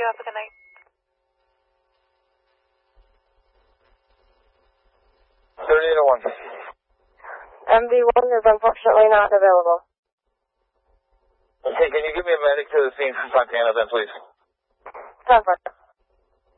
you. Have a good night. MV1 is unfortunately not available. Okay, can you give me a medic to the scene from Fontana then, please? 10-4.